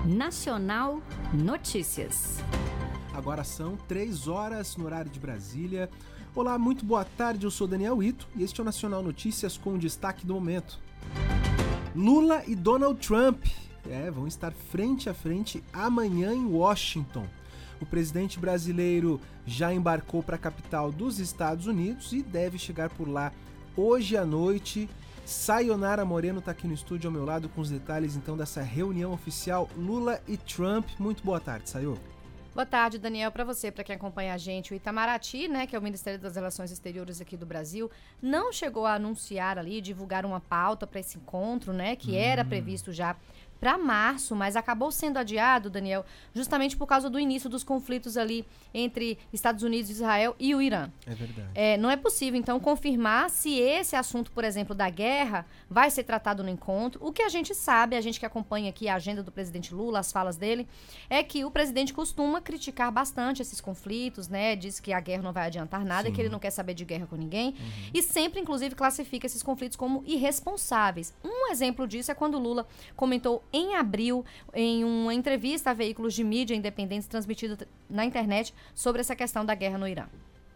Nacional Notícias. Agora são 3 horas no horário de Brasília. Olá, muito boa tarde, eu sou Daniel Ito e este é o Nacional Notícias com o destaque do momento. Lula e Donald Trump vão estar frente a frente amanhã em Washington. O presidente brasileiro já embarcou para a capital dos Estados Unidos e deve chegar por lá hoje à noite. Sayonara Moreno está aqui no estúdio ao meu lado com os detalhes então dessa reunião oficial Lula e Trump. Muito boa tarde, Sayo. Boa tarde, Daniel. Para você, para quem acompanha a gente, o Itamaraty, que é o Ministério das Relações Exteriores aqui do Brasil, não chegou a anunciar ali, divulgar uma pauta para esse encontro, que era previsto já para março, mas acabou sendo adiado, Daniel, justamente por causa do início dos conflitos ali entre Estados Unidos, Israel e o Irã. É verdade. Não é possível, então, confirmar se esse assunto, por exemplo, da guerra, vai ser tratado no encontro. O que a gente sabe, a gente que acompanha aqui a agenda do presidente Lula, as falas dele, é que o presidente costuma criticar bastante esses conflitos, diz que a guerra não vai adiantar nada, que ele não quer saber de guerra com ninguém, e sempre, inclusive, classifica esses conflitos como irresponsáveis. Um exemplo disso é quando Lula comentou em abril, em uma entrevista a veículos de mídia independentes transmitida na internet sobre essa questão da guerra no Irã.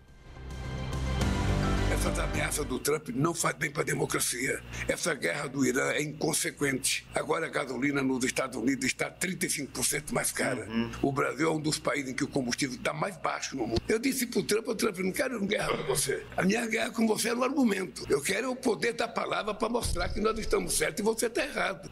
Essa ameaça do Trump não faz bem para a democracia. Essa guerra do Irã é inconsequente. Agora a gasolina nos Estados Unidos está 35% mais cara. O Brasil é um dos países em que o combustível está mais baixo no mundo. Eu disse para o Trump, não quero guerra com você. A minha guerra com você é no argumento. Eu quero o poder da palavra para mostrar que nós estamos certos e você está errado.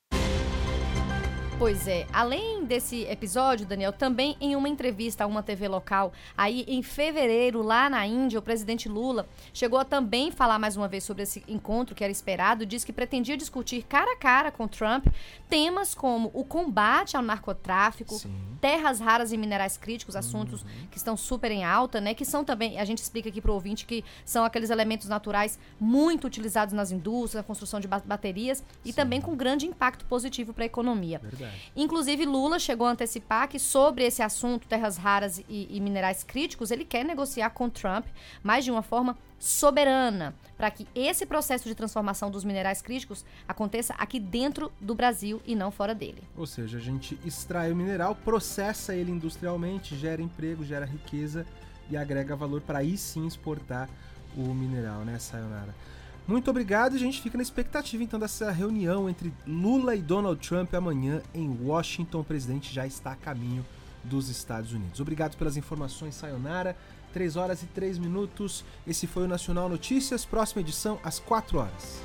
Pois é, além desse episódio, Daniel, também em uma entrevista a uma TV local, aí em fevereiro, lá na Índia, o presidente Lula chegou a também falar mais uma vez sobre esse encontro que era esperado, disse que pretendia discutir cara a cara com Trump temas como o combate ao narcotráfico, terras raras e minerais críticos, assuntos que estão super em alta, que são também, a gente explica aqui pro ouvinte, que são aqueles elementos naturais muito utilizados nas indústrias, na construção de baterias e também com grande impacto positivo para a economia. Verdade. Inclusive, Lula chegou a antecipar que sobre esse assunto, terras raras e minerais críticos, ele quer negociar com Trump, mas de uma forma soberana, para que esse processo de transformação dos minerais críticos aconteça aqui dentro do Brasil e não fora dele. Ou seja, a gente extrai o mineral, processa ele industrialmente, gera emprego, gera riqueza e agrega valor para aí sim exportar o mineral, Sayonara? Muito obrigado e a gente fica na expectativa então dessa reunião entre Lula e Donald Trump amanhã em Washington. O presidente já está a caminho dos Estados Unidos. Obrigado pelas informações, Sayonara. 3 horas e 3 minutos. Esse foi o Nacional Notícias. Próxima edição às 4 horas.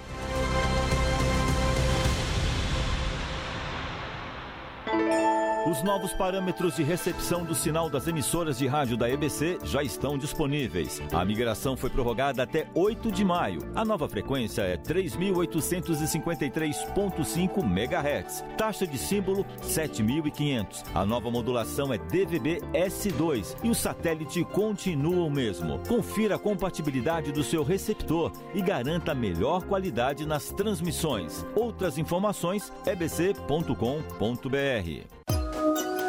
Os novos parâmetros de recepção do sinal das emissoras de rádio da EBC já estão disponíveis. A migração foi prorrogada até 8 de maio. A nova frequência é 3.853.5 MHz. Taxa de símbolo 7.500. A nova modulação é DVB-S2 e o satélite continua o mesmo. Confira a compatibilidade do seu receptor e garanta a melhor qualidade nas transmissões. Outras informações, ebc.com.br.